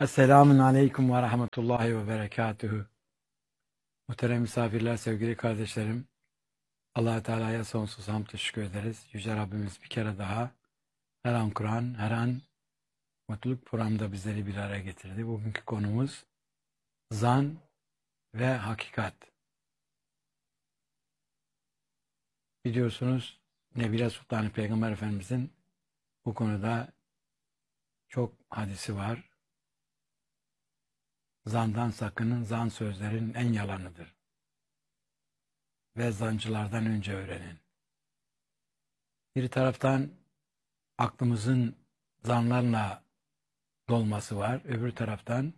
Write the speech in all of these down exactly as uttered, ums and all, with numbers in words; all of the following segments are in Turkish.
Esselamun Aleyküm ve Rahmetullahi ve Berekatühü. Muhterem misafirler, sevgili kardeşlerim, Allah-u Teala'ya sonsuz hamd teşekkür ederiz. Yüce Rabbimiz bir kere daha her an Kur'an, her an mutluluk programında bizleri bir araya getirdi. Bugünkü konumuz zan ve hakikat. Biliyorsunuz Nebile Sultan Peygamber Efendimizin bu konuda çok hadisi var. Zandan sakının, zan sözlerin en yalanıdır. Ve zancılardan önce öğrenin. Bir taraftan aklımızın zanlarla dolması var. Öbür taraftan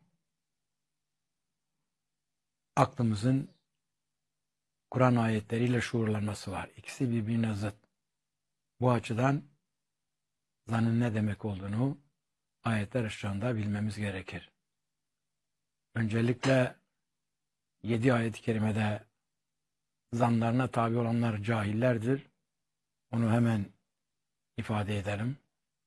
aklımızın Kur'an ayetleriyle şuurlanması var. İkisi birbirine zıt. Bu açıdan zanın ne demek olduğunu ayetler ışığında bilmemiz gerekir. Öncelikle yedi ayet-i kerimede zanlarına tabi olanlar cahillerdir. Onu hemen ifade edelim.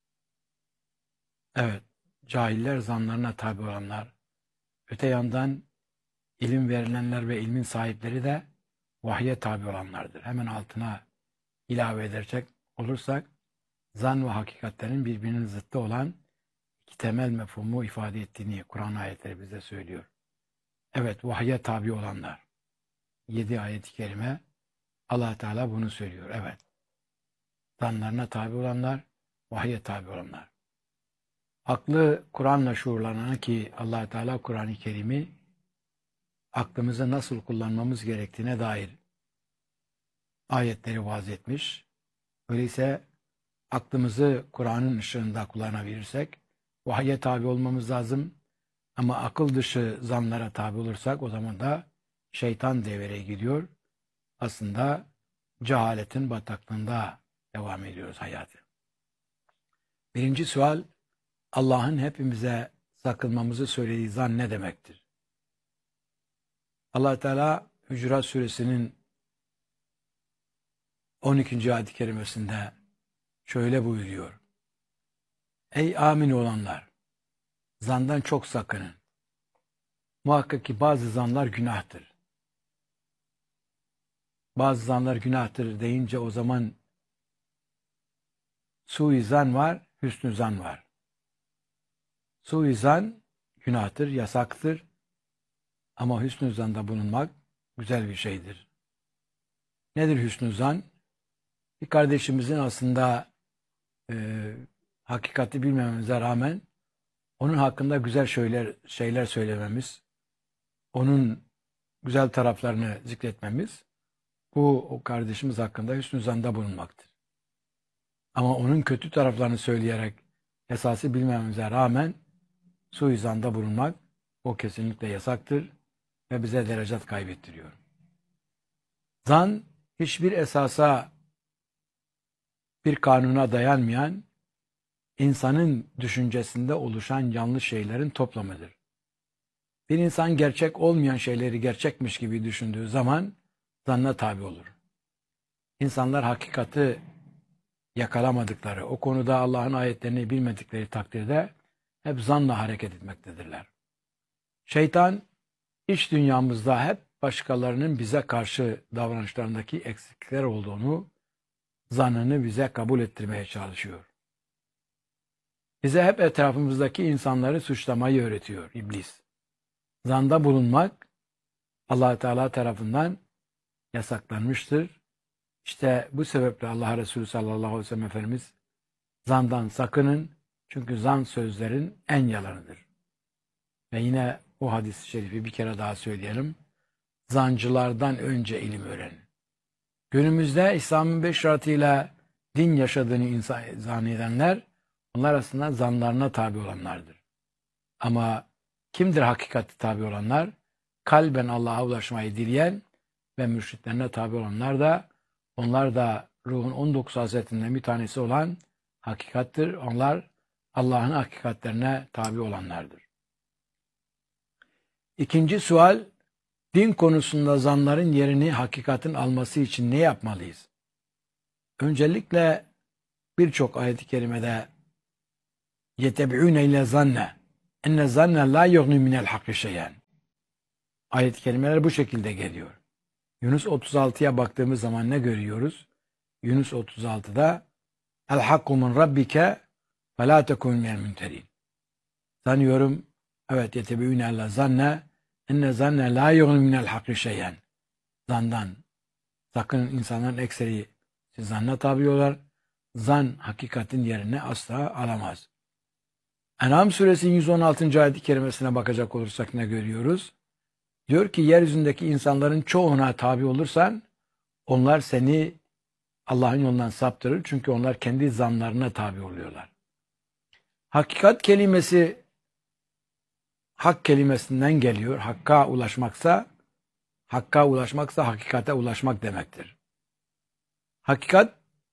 Evet, cahiller zanlarına tabi olanlar. Öte yandan ilim verilenler ve ilmin sahipleri de vahye tabi olanlardır. Hemen altına ilave edecek olursak, zan ve hakikatlerin birbirinin zıttı olan iki temel mefhumu ifade ettiğini Kur'an ayetleri bize söylüyor. Evet, vahye tabi olanlar. Yedi ayet-i kerime Allah Teala bunu söylüyor. Evet. Zanlarına tabi olanlar, vahye tabi olanlar. Aklı Kur'an'la şuurlanan ki Allah Teala Kur'an-ı Kerim'i aklımızı nasıl kullanmamız gerektiğine dair ayetleri vaz etmiş. Öyleyse aklımızı Kur'an'ın ışığında kullanabilirsek vahye tabi olmamız lazım. Ama akıl dışı zanlara tabi olursak o zaman da şeytan devreye giriyor. Aslında cehaletin bataklığında devam ediyoruz hayatı. Birinci sual, Allah'ın hepimize sakınmamızı söylediği zan ne demektir? Allah Teala Hucurat Suresinin on ikinci ayet-i kerimesinde şöyle buyuruyor. Ey amin olanlar! Zandan çok sakının. Muhakkak ki bazı zanlar günahtır. Bazı zanlar günahtır deyince o zaman suizan var, hüsnü zan var. Suizan günahtır, yasaktır. Ama hüsnü zanda bulunmak güzel bir şeydir. Nedir hüsnü zan? Bir kardeşimizin aslında e, hakikati bilmememize rağmen onun hakkında güzel şeyler, şeyler söylememiz, onun güzel taraflarını zikretmemiz, bu o kardeşimiz hakkında hüsnü zanda bulunmaktır. Ama onun kötü taraflarını söyleyerek esası bilmememize rağmen suizanda bulunmak, o kesinlikle yasaktır ve bize derecat kaybettiriyor. Zan, hiçbir esasa, bir kanuna dayanmayan, insanın düşüncesinde oluşan yanlış şeylerin toplamıdır. Bir insan gerçek olmayan şeyleri gerçekmiş gibi düşündüğü zaman zanna tabi olur. İnsanlar hakikati yakalamadıkları, o konuda Allah'ın ayetlerini bilmedikleri takdirde hep zanla hareket etmektedirler. Şeytan, iç dünyamızda hep başkalarının bize karşı davranışlarındaki eksiklikler olduğunu, zannını bize kabul ettirmeye çalışıyor. Bize hep etrafımızdaki insanları suçlamayı öğretiyor iblis. Zanda bulunmak Allah Teala tarafından yasaklanmıştır. İşte bu sebeple Allah Resulü sallallahu aleyhi ve sellem Efendimiz zandan sakının çünkü zan sözlerin en yalanıdır. Ve yine o hadis-i şerifi bir kere daha söyleyelim. Zancılardan önce ilim öğrenin. Günümüzde İslam'ın beş şartıyla din yaşadığını insan zannedenler, onlar aslında zanlarına tabi olanlardır. Ama kimdir hakikati tabi olanlar? Kalben Allah'a ulaşmayı dileyen ve mürşitlerine tabi olanlar da, onlar da ruhun on dokuz hazretinden bir tanesi olan hakikattir. Onlar Allah'ın hakikatlerine tabi olanlardır. İkinci sual, din konusunda zanların yerini hakikatin alması için ne yapmalıyız? Öncelikle birçok ayet-i kerimede yetebi'ûne ile zanne, enne zanne la yughni minel hakkı şeyen. Ayet-i kerimeler bu şekilde geliyor. Yunus otuz altıya baktığımız zaman ne görüyoruz? Yunus otuz altıda el hakku min rabbike ve la tekun minel mümterin. Sanıyorum, evet, yetebeûne elle zanne enne zanne la yughni minel hakkı şeyen. Zandan sakın, insanların ekseri zanna tabi olar. Zan hakikatin yerine asla alamaz. En'am suresinin yüz on altıncı ayet-i kerimesine bakacak olursak ne görüyoruz? Diyor ki yeryüzündeki insanların çoğuna tabi olursan onlar seni Allah'ın yolundan saptırır. Çünkü onlar kendi zanlarına tabi oluyorlar. Hakikat kelimesi hak kelimesinden geliyor. Hakka ulaşmaksa hakka ulaşmaksa hakikate ulaşmak demektir. Hakikat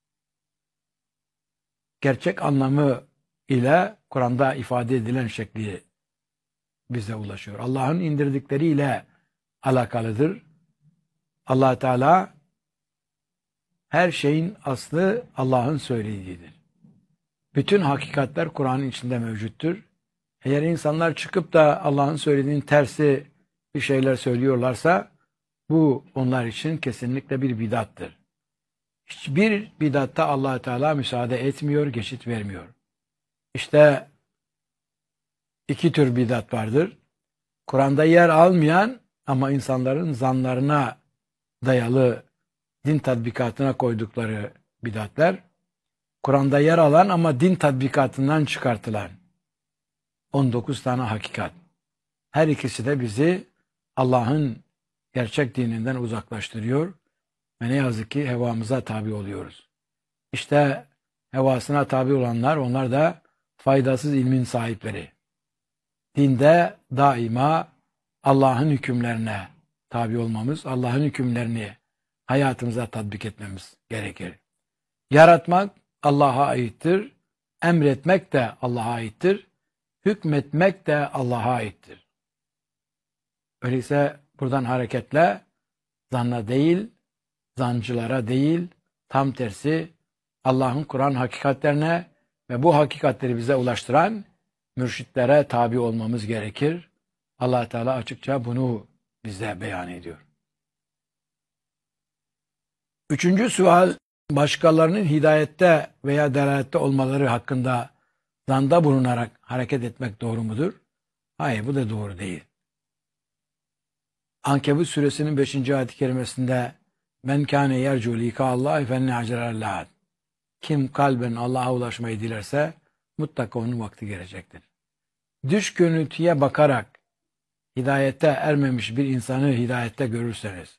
gerçek anlamı ile Kur'an'da ifade edilen şekli bize ulaşıyor. Allah'ın indirdikleriyle alakalıdır. Allah Teala her şeyin aslı Allah'ın söylediğidir. Bütün hakikatler Kur'an'ın içinde mevcuttur. Eğer insanlar çıkıp da Allah'ın söylediğinin tersi bir şeyler söylüyorlarsa bu onlar için kesinlikle bir bidattır. Hiçbir bidatta Allah Teala müsaade etmiyor, geçit vermiyor. İşte iki tür bidat vardır. Kur'an'da yer almayan ama insanların zanlarına dayalı din tatbikatına koydukları bidatler. Kur'an'da yer alan ama din tatbikatından çıkartılan on dokuz tane hakikat. Her ikisi de bizi Allah'ın gerçek dininden uzaklaştırıyor ve ne yazık ki hevamıza tabi oluyoruz. İşte hevasına tabi olanlar, onlar da faydasız ilmin sahipleri. Dinde daima Allah'ın hükümlerine tabi olmamız, Allah'ın hükümlerini hayatımıza tatbik etmemiz gerekir. Yaratmak Allah'a aittir, emretmek de Allah'a aittir, hükmetmek de Allah'a aittir. Öyleyse buradan hareketle zanna değil, zancılara değil, tam tersi Allah'ın Kur'an hakikatlerine ve bu hakikatleri bize ulaştıran mürşitlere tabi olmamız gerekir. Allah Teala açıkça bunu bize beyan ediyor. Üçüncü sual, başkalarının hidayette veya delalette olmaları hakkında zanda bulunarak hareket etmek doğru mudur? Hayır, bu da doğru değil. Ankebut suresinin beşinci ayet-i kerimesinde men kâne yercu likâllâhi fennâcerellâh. Kim kalben Allah'a ulaşmayı dilerse mutlaka onun vakti gelecektir. Dış görüntüye bakarak hidayette ermemiş bir insanı hidayette görürseniz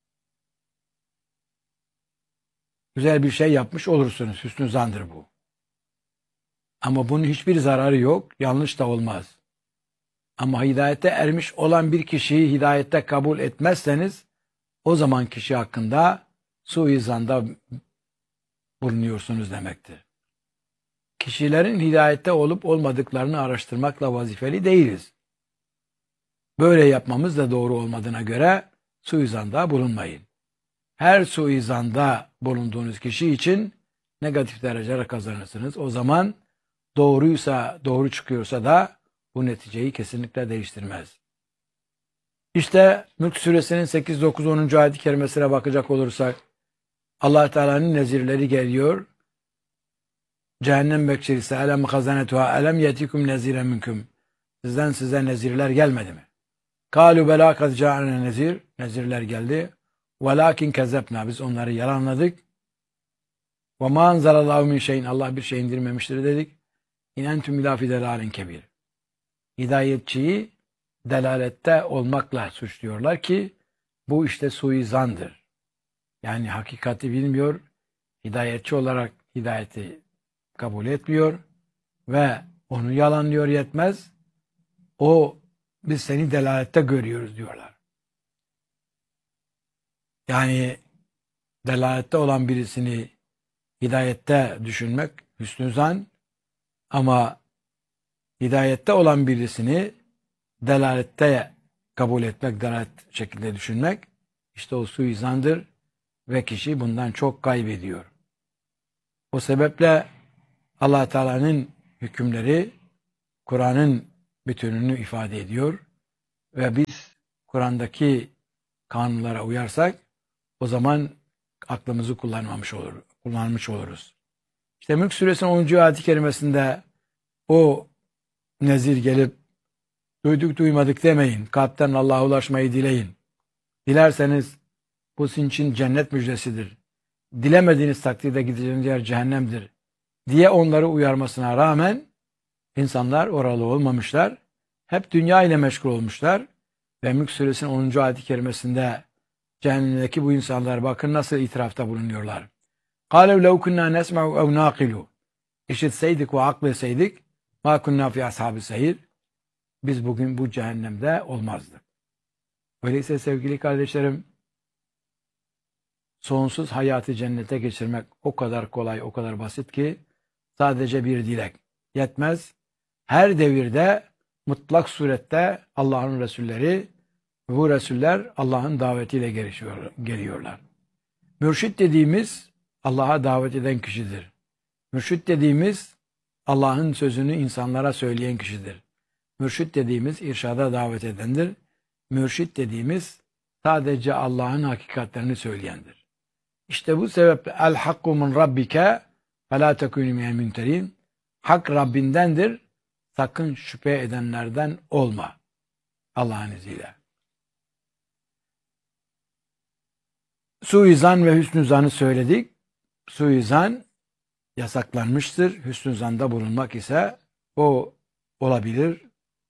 güzel bir şey yapmış olursunuz. Hüsnü zandır bu. Ama bunun hiçbir zararı yok. Yanlış da olmaz. Ama hidayete ermiş olan bir kişiyi hidayette kabul etmezseniz o zaman kişi hakkında suizanda bulunuyorsunuz demektir. Kişilerin hidayette olup olmadıklarını araştırmakla vazifeli değiliz. Böyle yapmamız da doğru olmadığına göre suizanda bulunmayın. Her suizanda bulunduğunuz kişi için negatif dereceler kazanırsınız. O zaman doğruysa, doğru çıkıyorsa da bu neticeyi kesinlikle değiştirmez. İşte Mülk suresinin sekiz, dokuz, onuncu ayet-i kerimesine bakacak olursak Allah Teala'nın nezirleri geliyor. Cehennem bekçisi elem hazanetuha elem yetikum neziren minkum. Sizden size nezirler gelmedi mi? Kalu bela kad ca'ana nezir. Nezirler geldi. Velakin kezzebna. Biz onları yalanladık. Ve ma enzelallahu min şeyin. Allah bir şey indirmemiştir dedik. İn entum ila fi delalin kebir. Hidayetçiyi delalette olmakla suçluyorlar ki bu işte suizandır. Yani hakikati bilmiyor, hidayetçi olarak hidayeti kabul etmiyor ve onu yalanlıyor, yetmez. O biz seni delalette görüyoruz diyorlar. Yani delalette olan birisini hidayette düşünmek hüsnü zan, ama hidayette olan birisini delalette kabul etmek, delalet şekilde düşünmek işte o suizandır ve kişi bundan çok kaybediyor. O sebeple Allah Teala'nın hükümleri, Kur'an'ın bütününü ifade ediyor. Ve biz Kur'an'daki kanunlara uyarsak o zaman aklımızı kullanmamış olur, kullanmış oluruz. İşte Mülk Suresinin onuncu ayet-i kerimesinde o nezir gelip duyduk duymadık demeyin. Kalpten Allah'a ulaşmayı dileyin. Dilerseniz bu sizin için cennet müjdesidir. Dilemediğiniz takdirde gideceğiniz yer cehennemdir diye onları uyarmasına rağmen insanlar oralı olmamışlar. Hep dünya ile meşgul olmuşlar. Ve Mülk Suresinin onuncu ayet-i kerimesinde cehennemdeki bu insanlar bakın nasıl itirafta bulunuyorlar. قَالَوْ لَوْ كُنَّا نَسْمَعُ اَوْ نَاقِلُوا İşitseydik ve akletseydik مَا كُنَّا فِي أَصْحَابِ السَّعِيرِ Biz bugün bu cehennemde olmazdık. Öyleyse sevgili kardeşlerim, sonsuz hayatı cennete geçirmek o kadar kolay, o kadar basit ki sadece bir dilek yetmez. Her devirde mutlak surette Allah'ın Resulleri, bu Resuller Allah'ın davetiyle geliyorlar. Mürşit dediğimiz Allah'a davet eden kişidir. Mürşit dediğimiz Allah'ın sözünü insanlara söyleyen kişidir. Mürşit dediğimiz irşada davet edendir. Mürşit dediğimiz sadece Allah'ın hakikatlerini söyleyendir. İşte bu sebeple el hakku min rabbike fe la tekûnü minel mümterin. Hak Rabbindendir. Sakın şüphe edenlerden olma. Allah'ın izniyle. Suizan ve hüsnü zanı söyledik. Suizan yasaklanmıştır. Hüsnü zanda bulunmak ise o olabilir.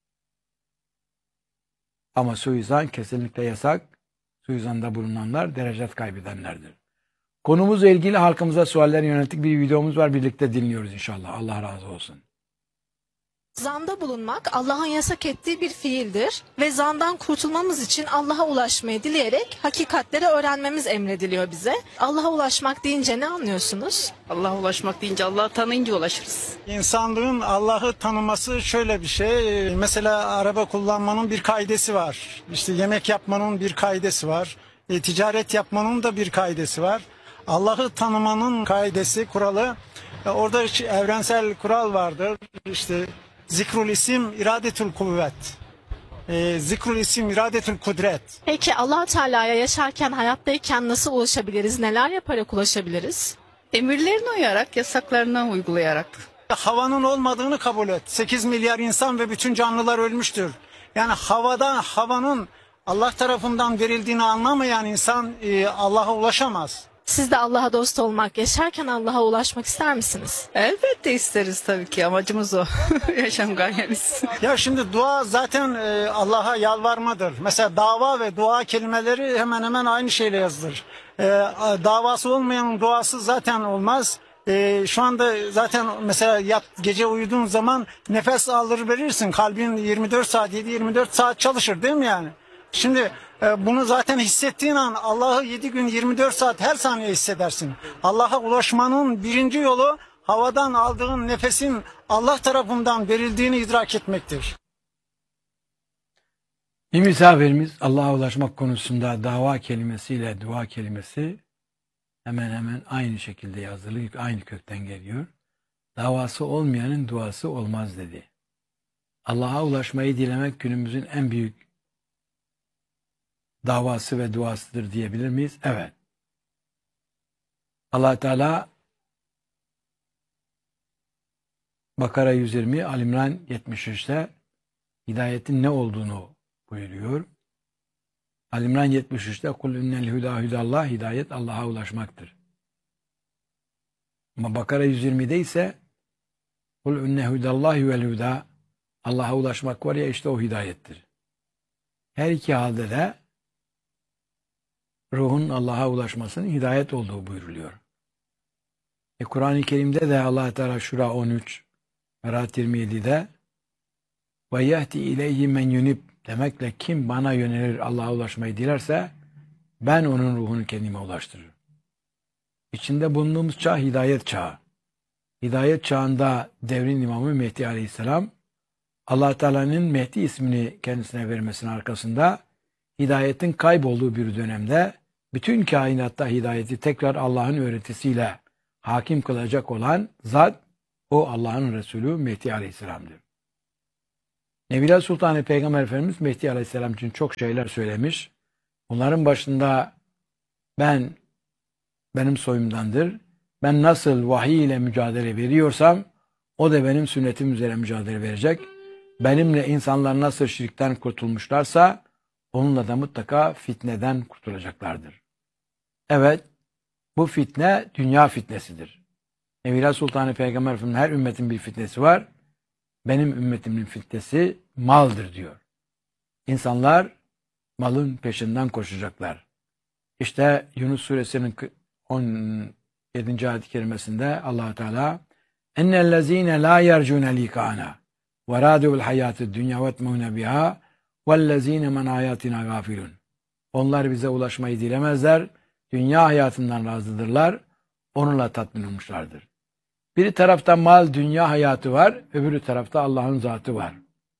Ama suizan kesinlikle yasak. Suizanda bulunanlar derecet kaybedenlerdir. Konumuzla ilgili halkımıza sualler yönelik bir videomuz var. Birlikte dinliyoruz inşallah. Allah razı olsun. Zanda bulunmak Allah'ın yasak ettiği bir fiildir ve zandan kurtulmamız için Allah'a ulaşmayı dileyerek hakikatleri öğrenmemiz emrediliyor bize. Allah'a ulaşmak deyince ne anlıyorsunuz? Allah'a ulaşmak deyince Allah'ı tanıyınca ulaşırız. İnsanlığın Allah'ı tanıması şöyle bir şey. Mesela araba kullanmanın bir kaidesi var. İşte yemek yapmanın bir kaidesi var. E, ticaret yapmanın da bir kaidesi var. Allah'ı tanımanın kaidesi, kuralı. E, orada evrensel kural vardır. İşte zikrul isim iradetül kuvvet. E, zikrul isim iradetül kudret. Peki Allah Teala'ya yaşarken, hayattayken nasıl ulaşabiliriz? Neler yaparak ulaşabiliriz? Emirlerine uyarak, yasaklarına uygulayarak. Havanın olmadığını kabul et. sekiz milyar insan ve bütün canlılar ölmüştür. Yani havada havanın Allah tarafından verildiğini anlamayan insan e, Allah'a ulaşamaz. Siz de Allah'a dost olmak, yaşarken Allah'a ulaşmak ister misiniz? Elbette isteriz tabii ki. Amacımız o. Yaşam gayemiz. Ya şimdi dua zaten e, Allah'a yalvarmadır. Mesela dava ve dua kelimeleri hemen hemen aynı şeyle yazılır. E, davası olmayanın duası zaten olmaz. E, şu anda zaten mesela yat, gece uyuduğun zaman nefes alır verirsin. Kalbin yirmi dört saat, yedi yirmi dört saat çalışır değil mi yani? Şimdi e, bunu zaten hissettiğin an Allah'ı yedi gün yirmi dört saat her saniye hissedersin. Allah'a ulaşmanın birinci yolu havadan aldığın nefesin Allah tarafından verildiğini idrak etmektir. Bir misafirimiz Allah'a ulaşmak konusunda dava kelimesiyle dua kelimesi hemen hemen aynı şekilde yazılı, aynı kökten geliyor. Davası olmayanın duası olmaz dedi. Allah'a ulaşmayı dilemek günümüzün en büyük davası ve duasıdır diyebilir miyiz? Evet. Allah Teala Bakara yüz yirmi, Ali İmran yetmiş üçte hidayetin ne olduğunu buyuruyor. Ali İmran yetmiş üçte kul innel huda hudallah, hidayet Allah'a ulaşmaktır. Ama Bakara yüz yirmide ise kul inne hudallahi vel huda, Allah'a ulaşmak var ya işte o hidayettir. Her iki halde de ruhun Allah'a ulaşmasının hidayet olduğu buyuruluyor. E, Kur'an-ı Kerim'de de Allah Teala Şura on üç, Berat yirmi yedide ve yehti ileyhi men yunib demekle kim bana yönelir Allah'a ulaşmayı dilerse ben onun ruhunu kendime ulaştırırım. İçinde bulunduğumuz çağ hidayet çağı. Hidayet çağında devrin imamı Mehdi Aleyhisselam Allah Teala'nın Mehdi ismini kendisine vermesinin arkasında hidayetin kaybolduğu bir dönemde bütün kainatta hidayeti tekrar Allah'ın öğretisiyle hakim kılacak olan zat o Allah'ın Resulü Mehdi Aleyhisselam'dır. Nebiler Sultanı Peygamber Efendimiz Mehdi Aleyhisselam için çok şeyler söylemiş. Bunların başında ben, benim soyumdandır. Ben nasıl vahiy ile mücadele veriyorsam o da benim sünnetim üzere mücadele verecek. Benimle insanlar nasıl şirkten kurtulmuşlarsa onunla da mutlaka fitneden kurtulacaklardır. Evet, bu fitne dünya fitnesidir. Nebiler Sultanı Peygamber Efendimiz her ümmetin bir fitnesi var. Benim ümmetimin fitnesi maldır diyor. İnsanlar malın peşinden koşacaklar. İşte Yunus suresinin on yedinci ayet-i kerimesinde Allah Teala ennellezine la yercune likana ve radu bil hayatid dunya ve etmune biha vellezine men ayatina gafilun. Onlar bize ulaşmayı dilemezler. Dünya hayatından razıdırlar. Onunla tatmin olmuşlardır. Bir tarafta mal, dünya hayatı var. Öbürü tarafta Allah'ın zatı var.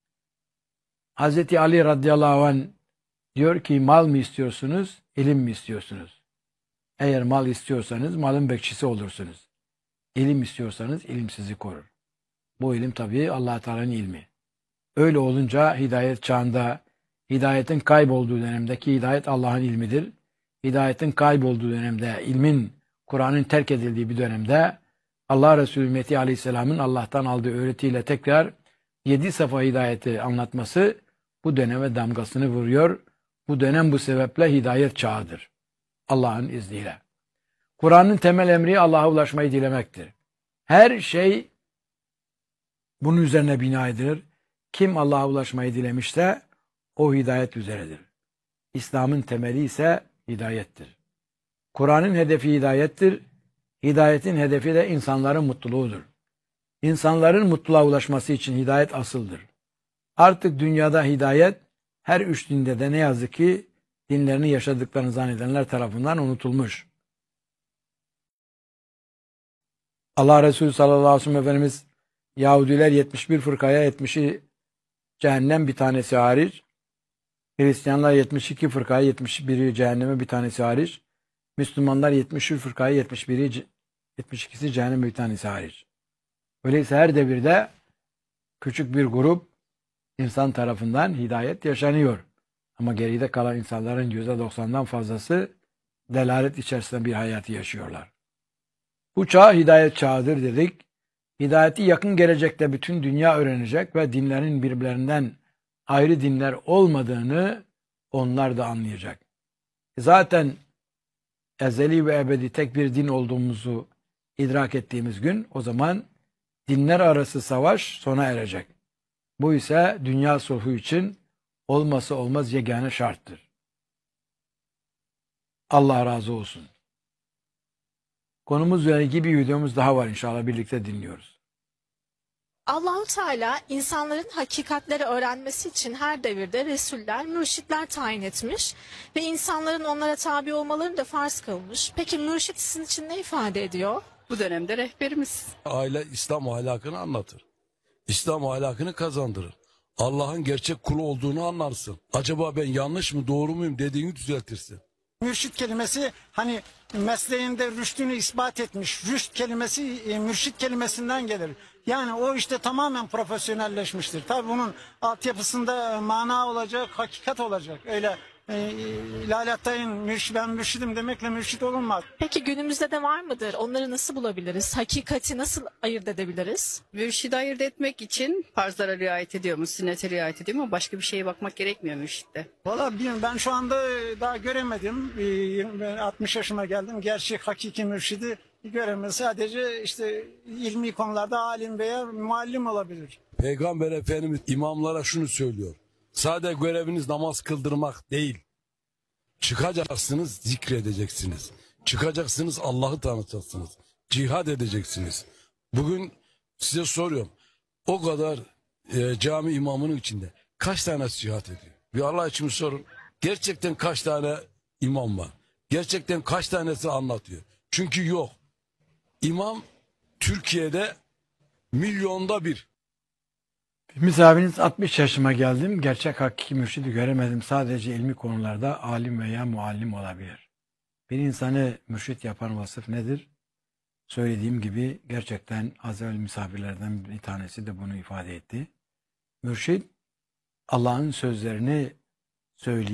Hazreti Ali radıyallahu anh diyor ki mal mı istiyorsunuz, ilim mi istiyorsunuz? Eğer mal istiyorsanız malın bekçisi olursunuz. İlim istiyorsanız ilim sizi korur. Bu ilim tabii Allah Teala'nın ilmi. Öyle olunca hidayet çağında, hidayetin kaybolduğu dönemdeki hidayet Allah'ın ilmidir. Hidayetin kaybolduğu dönemde, ilmin, Kur'an'ın terk edildiği bir dönemde Allah Resulü Mehdi Aleyhisselam'ın Allah'tan aldığı öğretiyle tekrar yedi safa hidayeti anlatması bu döneme damgasını vuruyor. Bu dönem bu sebeple hidayet çağıdır. Allah'ın izniyle. Kur'an'ın temel emri Allah'a ulaşmayı dilemektir. Her şey bunun üzerine bina edilir. Kim Allah'a ulaşmayı dilemişse o hidayet üzeredir. İslam'ın temeli ise hidayettir. Kur'an'ın hedefi hidayettir. Hidayetin hedefi de insanların mutluluğudur. İnsanların mutluluğa ulaşması için hidayet asıldır. Artık dünyada hidayet her üç dinde de ne yazık ki dinlerini yaşadıklarını zannedenler tarafından unutulmuş. Allah Resulü sallallahu aleyhi ve sellem Efendimiz Yahudiler yetmiş bir fırkaya yetmişi cehennem bir tanesi hariç, Hristiyanlar yetmiş iki fırkaya yetmiş biri cehenneme bir tanesi hariç, Müslümanlar yetmiş üç fırkaya yetmiş biri yetmiş ikisi cehenneme bir tanesi hariç. Öyleyse her devirde küçük bir grup insan tarafından hidayet yaşanıyor. Ama geride kalan insanların yüzde doksandan fazlası delalet içerisinde bir hayatı yaşıyorlar. Bu çağ hidayet çağıdır dedik. Hidayeti yakın gelecekte bütün dünya öğrenecek ve dinlerin birbirlerinden ayrı dinler olmadığını onlar da anlayacak. Zaten ezeli ve ebedi tek bir din olduğumuzu idrak ettiğimiz gün o zaman dinler arası savaş sona erecek. Bu ise dünya sulhu için olması olmaz yegane şarttır. Allah razı olsun. Konumuzla ilgili bir videomuz daha var, inşallah birlikte dinliyoruz. Allahu Teala insanların hakikatleri öğrenmesi için her devirde resuller, mürşitler tayin etmiş ve insanların onlara tabi olmalarını da farz kılmış. Peki mürşit sizin için ne ifade ediyor? Bu dönemde rehberimiz. Aile İslam ahlakını anlatır. İslam ahlakını kazandırır. Allah'ın gerçek kulu olduğunu anlarsın. Acaba ben yanlış mı doğru muyum dediğini düzeltirsin. Mürşit kelimesi hani mesleğinde rüştünü ispat etmiş. Rüşt kelimesi e, mürşit kelimesinden gelir. Yani o işte tamamen profesyonelleşmiştir. Tabii bunun altyapısında mana olacak, hakikat olacak. Öyle e, ilalattayın mürş, ben mürşidim demekle mürşit olunmaz. Peki günümüzde de var mıdır? Onları nasıl bulabiliriz? Hakikati nasıl ayırt edebiliriz? Mürşidi ayırt etmek için farzlara riayet ediyor mu, sünnete riayet ediyor mu? Başka bir şeye bakmak gerekmiyor mürşitte. Valla bilmiyorum, ben şu anda daha göremedim. E, yirmi- ben altmış yaşıma geldim. Gerçek hakiki mürşidi göremez. Sadece işte ilmi konularda alim veya muallim olabilir. Peygamber Efendimiz imamlara şunu söylüyor. Sadece göreviniz namaz kıldırmak değil. Çıkacaksınız, zikredeceksiniz. Çıkacaksınız, Allah'ı tanıtacaksınız. Cihad edeceksiniz. Bugün size soruyorum. O kadar e, cami imamının içinde kaç tane cihat ediyor? Bir Allah için sorun. Gerçekten kaç tane imam var? Gerçekten kaç tanesi anlatıyor? Çünkü yok. İmam Türkiye'de milyonda bir. Misafiriniz altmış yaşıma geldim. Gerçek hakiki mürşidi göremedim. Sadece ilmi konularda alim veya muallim olabilir. Bir insanı mürşit yapan vasıf nedir? Söylediğim gibi gerçekten az evvel misafirlerden bir tanesi de bunu ifade etti. Mürşit Allah'ın sözlerini söyleyip